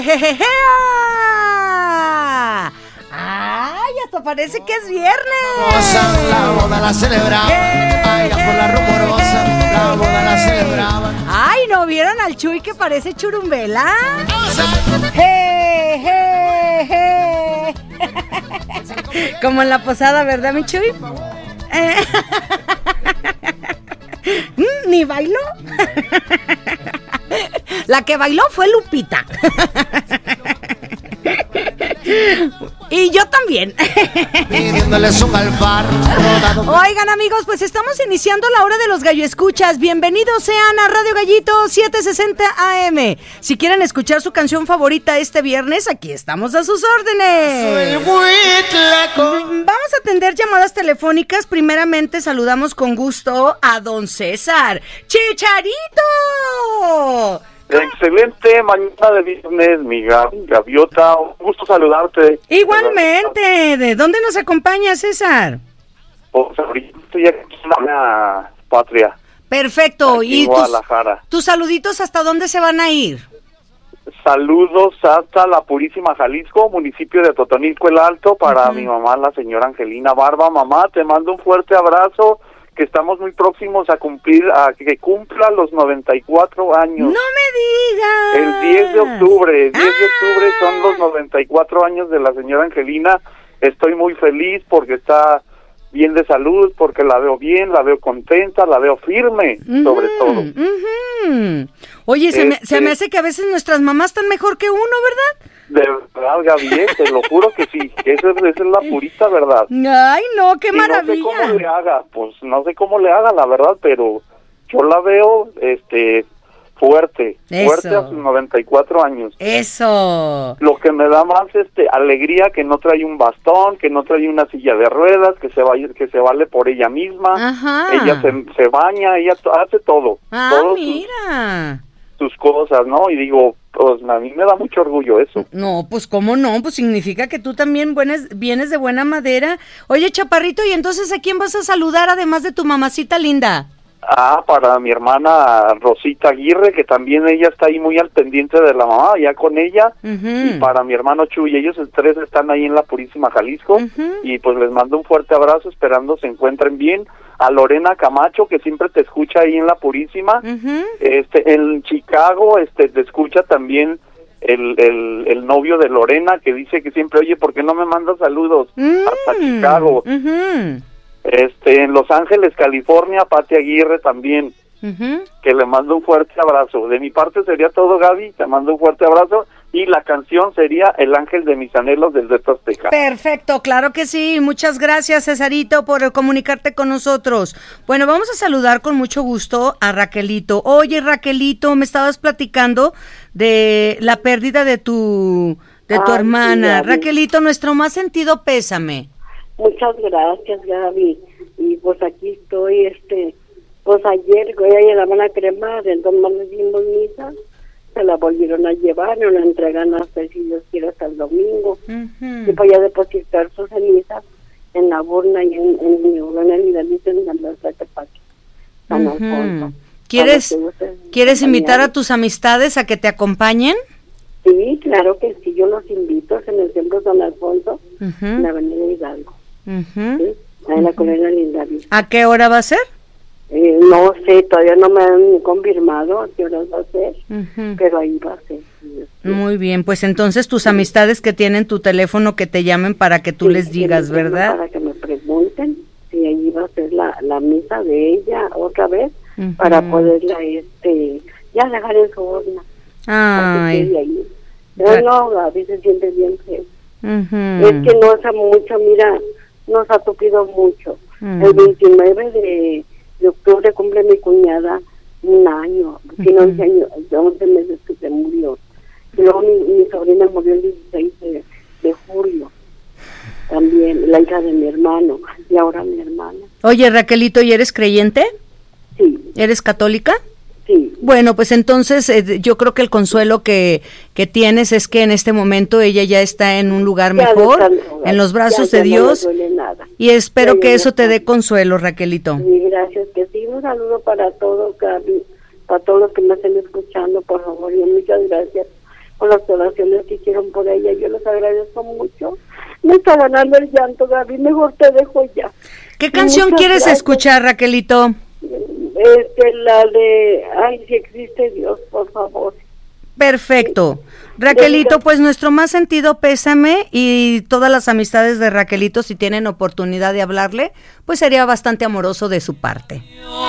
¡Jejeje! ¡Ay, hasta parece que es viernes! La boda la celebraban, allá por la rumorosa, la boda la celebraban. ¡Ay, no vieron al Chuy que parece churumbela! ¡Je, je, je! Como en la posada, ¿verdad, mi Chuy? ¿Ni bailó? La que bailó fue Lupita. Y yo también. Pidiéndoles un alfar. Oigan, amigos, pues estamos iniciando la hora de los gallo escuchas. Bienvenidos sean a Radio Gallito 760 AM. Si quieren escuchar su canción favorita este viernes, aquí estamos a sus órdenes. Vamos a atender llamadas telefónicas. Primeramente saludamos con gusto a don César Chicharito. Excelente mañana de viernes, mi gaviota, un gusto saludarte. Igualmente, ¿de dónde nos acompaña, César? Pues ahorita estoy aquí en la patria. Perfecto, aquí y Guadalajara. tus saluditos, ¿hasta dónde se van a ir? Saludos hasta la Purísima Jalisco, municipio de Totonilco el Alto, para mi mamá, la señora Angelina Barba. Mamá, te mando un fuerte abrazo, que estamos muy próximos a que cumpla los 94 años. ¡No me digas! El 10 de octubre, son los 94 años de la señora Angelina. Estoy muy feliz porque está bien de salud, porque la veo bien, la veo contenta, la veo firme, sobre todo. Oye, se me hace que a veces nuestras mamás están mejor que uno, ¿verdad? De verdad, Gaby, te lo juro que sí, esa es la purita verdad. Ay, no, qué maravilla. No sé cómo le haga, no sé cómo le haga, la verdad, pero yo la veo, fuerte a sus 94 años. Eso. Lo que me da más, alegría, que no trae un bastón, que no trae una silla de ruedas, que se vale por ella misma. Ajá. Ella se baña, ella hace todo. Mira. Sus cosas, ¿no? Y digo, pues a mí me da mucho orgullo eso. No, pues cómo no, pues significa que tú también vienes de buena madera. Oye, Chaparrito, ¿y entonces a quién vas a saludar además de tu mamacita linda? Para mi hermana Rosita Aguirre, que también ella está ahí muy al pendiente de la mamá, ya con ella, y para mi hermano Chuy, ellos tres están ahí en la Purísima Jalisco, y pues les mando un fuerte abrazo, esperando se encuentren bien. A Lorena Camacho, que siempre te escucha ahí en la Purísima, en Chicago, te escucha también el novio de Lorena, que dice que siempre, oye, ¿por qué no me mandas saludos hasta Chicago? En Los Ángeles, California, Pati Aguirre también, que le mando un fuerte abrazo. De mi parte sería todo, Gaby, te mando un fuerte abrazo, y la canción sería El Ángel de mis anhelos del Delta Azteca. Perfecto, claro que sí, muchas gracias, Cesarito, por comunicarte con nosotros. Bueno, vamos a saludar con mucho gusto a Raquelito. Oye, Raquelito, me estabas platicando de la pérdida de tu hermana. Sí, Raquelito, nuestro más sentido pésame. Muchas gracias, Gaby. Y pues aquí estoy, pues ayer ella la van a cremar, entonces le dimos misa, se la volvieron a llevar, nos la entregan hasta, si Dios quiere, hasta el domingo. Y voy a depositar sus cenizas en la urna y en mi urna en la plaza de Tepache, San Alfonso. ¿Quieres invitar a tus amistades a que te acompañen? Sí, claro que sí, yo los invito, es en el templo San Alfonso, en la avenida Hidalgo. ¿Sí? En la colonia Linda Vista. ¿A qué hora va a ser? No sé, todavía no me han confirmado a qué hora va a ser, pero ahí va a ser. Muy bien, pues entonces tus amistades que tienen tu teléfono, que te llamen para que tú les digas, ¿verdad? Para que me pregunten si ahí va a ser la misa de ella otra vez, para poderla ya dejar en su urna. Ay. Pero no, a veces se siente bien feo. Es que no hace mucho, mira, nos ha tupido mucho. El 29 de octubre cumple mi cuñada un año, tiene 11 años, 11 meses que se murió. Y luego mi sobrina murió el 16 de julio, también, la hija de mi hermano, y ahora mi hermana. Oye, Raquelito, ¿y eres creyente? Sí. ¿Eres católica? Sí. Bueno, pues entonces yo creo que el consuelo que tienes es que en este momento ella ya está en un lugar mejor, en los brazos de Dios, no le duele nada. Y espero que eso te dé consuelo, Raquelito. Sí, gracias, que sí, un saludo para todos, Gaby, para todos los que me estén escuchando, por favor, y muchas gracias por las oraciones que hicieron por ella. Yo les agradezco mucho. Me está ganando el llanto, Gaby, mejor te dejo ya. ¿Qué canción quieres escuchar, Raquelito? La de Ay, si existe Dios, por favor. Perfecto. Raquelito, pues nuestro más sentido pésame, y todas las amistades de Raquelito, si tienen oportunidad de hablarle, pues sería bastante amoroso de su parte.